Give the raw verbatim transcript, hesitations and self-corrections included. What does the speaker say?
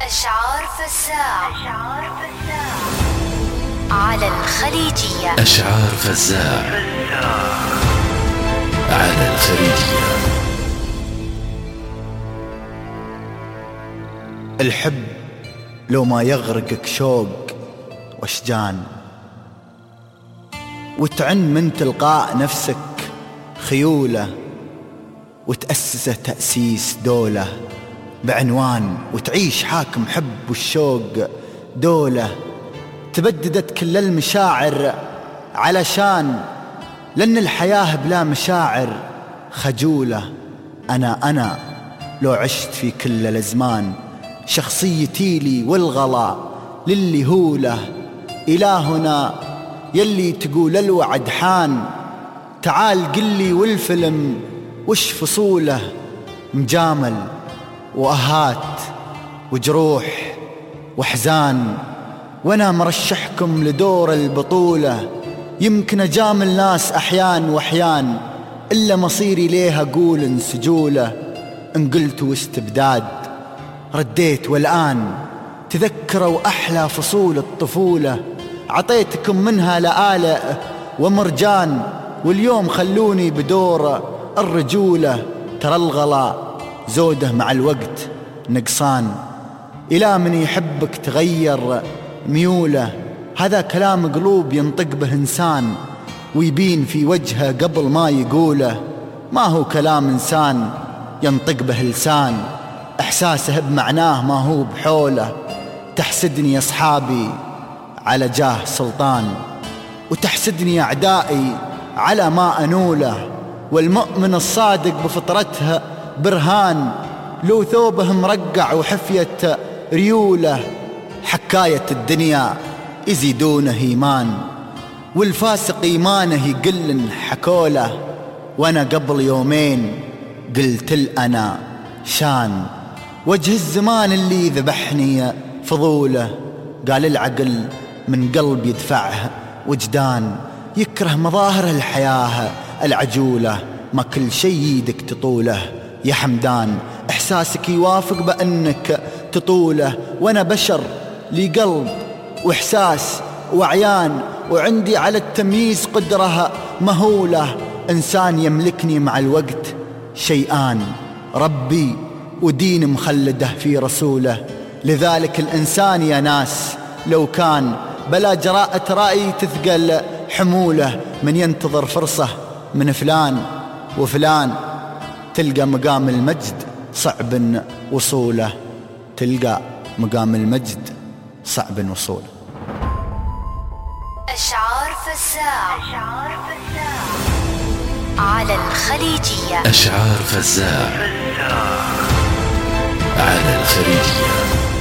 أشعار فزاع على الخليجية. أشعار فزاع على الخليجية. الحب لو ما يغرقك شوق واشجان، وتعن من تلقاء نفسك خيولة، وتأسسه تأسيس دولة بعنوان، وتعيش حاكم حب والشوق دولة. تبددت كل المشاعر علشان، لأن الحياة بلا مشاعر خجولة. أنا أنا لو عشت في كل الأزمان، شخصيتي لي والغلا للي هوله. إلهنا يلي تقول الوعد حان، تعال قلي والفيلم وش فصوله. مجامل وأهات وجروح وحزان، وانا مرشحكم لدور البطولة. يمكن اجامل ناس احيان واحيان، الا مصيري ليها قول انسجوله. ان قلت واستبداد رديت، والآن تذكروا أحلى فصول الطفولة. عطيتكم منها لآلئ ومرجان، واليوم خلوني بدور الرجولة. ترى الغلا زوده مع الوقت نقصان، إلى من يحبك تغير ميوله. هذا كلام قلوب ينطق به إنسان، ويبين في وجهه قبل ما يقوله. ما هو كلام إنسان ينطق به لسان، إحساسه بمعناه ما هو بحوله. تحسدني يا أصحابي على جاه سلطان، وتحسدني أعدائي على ما أنوله. والمؤمن الصادق بفطرته برهان، لو ثوبه مرقع وحفية ريوله. حكاية الدنيا يزيدونه إيمان، والفاسق إيمانه يقل حكوله. وأنا قبل يومين قلت الأنا شان، وجه الزمان اللي ذبحني فضوله. قال العقل من قلب يدفعه وجدان، يكره مظاهر الحياة العجولة. ما كل شي يدك تطوله يا حمدان، إحساسك يوافق بأنك تطوله. وأنا بشر لي قلب وإحساس وعيان، وعندي على التمييز قدرة مهولة. إنسان يملكني مع الوقت شيئان، ربي ودين مخلده في رسوله. لذلك الإنسان يا ناس لو كان بلا جراءة رأي تثقل حموله. من ينتظر فرصة من فلان وفلان، تلقى مقام المجد صعب وصوله. تلقى مقام المجد صعب وصوله. أشعار فزاع على الخليجية. أشعار فزاع على الخليجية.